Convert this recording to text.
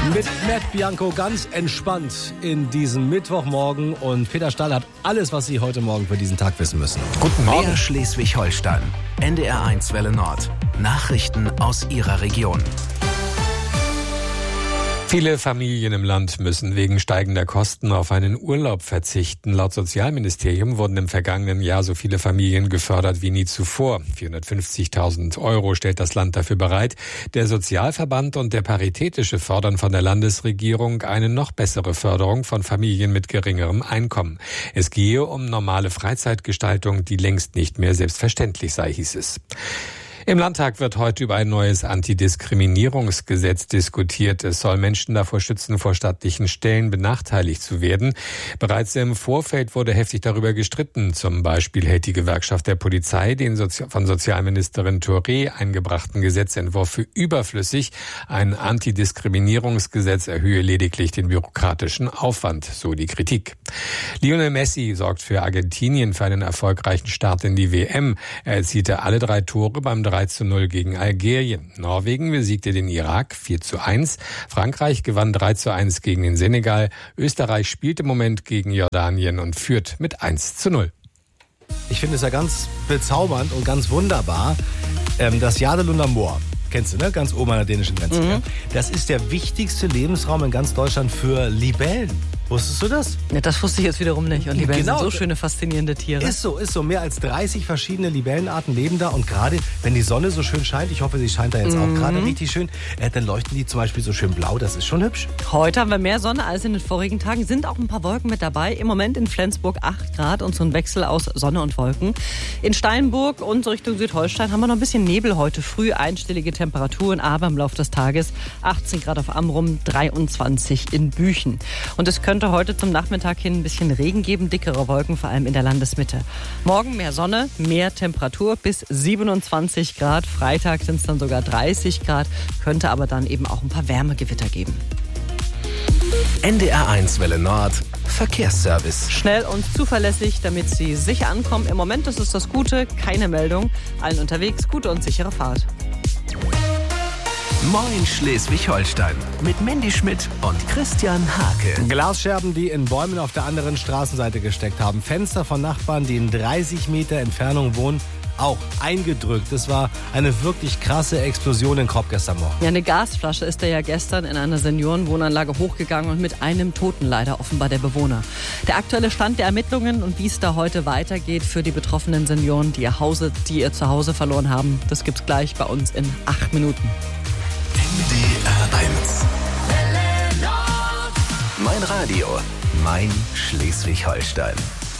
Mit Matt Bianco ganz entspannt in diesem Mittwochmorgen. Und Peter Stahl hat alles, was Sie heute Morgen für diesen Tag wissen müssen. Guten Morgen. Mehr Schleswig-Holstein. NDR1 Welle Nord. Nachrichten aus Ihrer Region. Viele Familien im Land müssen wegen steigender Kosten auf einen Urlaub verzichten. Laut Sozialministerium wurden im vergangenen Jahr so viele Familien gefördert wie nie zuvor. 450.000 € stellt das Land dafür bereit. Der Sozialverband und der Paritätische fordern von der Landesregierung eine noch bessere Förderung von Familien mit geringerem Einkommen. Es gehe um normale Freizeitgestaltung, die längst nicht mehr selbstverständlich sei, hieß es. Im Landtag wird heute über ein neues Antidiskriminierungsgesetz diskutiert. Es soll Menschen davor schützen, vor staatlichen Stellen benachteiligt zu werden. Bereits im Vorfeld wurde heftig darüber gestritten. Zum Beispiel hält die Gewerkschaft der Polizei den von Sozialministerin Touré eingebrachten Gesetzentwurf für überflüssig. Ein Antidiskriminierungsgesetz erhöhe lediglich den bürokratischen Aufwand, so die Kritik. Lionel Messi sorgt für Argentinien für einen erfolgreichen Start in die WM. Er erzielte alle 3 Tore beim 3:0 gegen Algerien. Norwegen besiegte den Irak 4:1. Frankreich gewann 3:1 gegen den Senegal. Österreich spielt im Moment gegen Jordanien und führt mit 1:0. Ich finde es ja ganz bezaubernd und ganz wunderbar, das Jadelunder Moor. Kennst du, ne? Ganz oben an der dänischen Grenze. Ja. Das ist der wichtigste Lebensraum in ganz Deutschland für Libellen. Wusstest du das? Ja, das wusste ich jetzt wiederum nicht. Und Libellen sind so schöne, faszinierende Tiere. Ist so. Mehr als 30 verschiedene Libellenarten leben da. Und gerade, wenn die Sonne so schön scheint, ich hoffe, sie scheint da jetzt auch gerade richtig schön, dann leuchten die zum Beispiel so schön blau. Das ist schon hübsch. Heute haben wir mehr Sonne als in den vorigen Tagen. Sind auch ein paar Wolken mit dabei. Im Moment in Flensburg 8 Grad und so ein Wechsel aus Sonne und Wolken. In Steinburg und so Richtung Südholstein haben wir noch ein bisschen Nebel heute früh. Einstellige Temperaturen, aber im Laufe des Tages 18 Grad auf Amrum, 23 in Büchen. Und es könnte heute zum Nachmittag hin ein bisschen Regen geben, dickere Wolken, vor allem in der Landesmitte. Morgen mehr Sonne, mehr Temperatur bis 27 Grad. Freitag sind es dann sogar 30 Grad, könnte aber dann eben auch ein paar Wärmegewitter geben. NDR1 Welle Nord. Verkehrsservice. Schnell und zuverlässig, damit Sie sicher ankommen. Im Moment ist es das Gute, keine Meldung. Allen unterwegs, gute und sichere Fahrt. Moin Schleswig-Holstein mit Mandy Schmidt und Christian Hake. Glasscherben, die in Bäumen auf der anderen Straßenseite gesteckt haben. Fenster von Nachbarn, die in 30 Meter Entfernung wohnen, auch eingedrückt. Das war eine wirklich krasse Explosion in Kropp gestern Morgen. Ja, eine Gasflasche ist da ja gestern in einer Seniorenwohnanlage hochgegangen und mit einem Toten leider offenbar der Bewohner. Der aktuelle Stand der Ermittlungen und wie es da heute weitergeht für die betroffenen Senioren, die ihr Zuhause verloren haben, das gibt's gleich bei uns in 8 Minuten. NDR1. Mein Radio, mein Schleswig-Holstein.